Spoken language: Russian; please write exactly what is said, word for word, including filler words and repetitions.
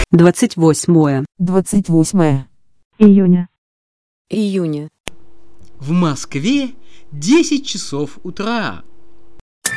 двадцать восьмое двадцать восьмое июня. июня. В Москве десять часов утра.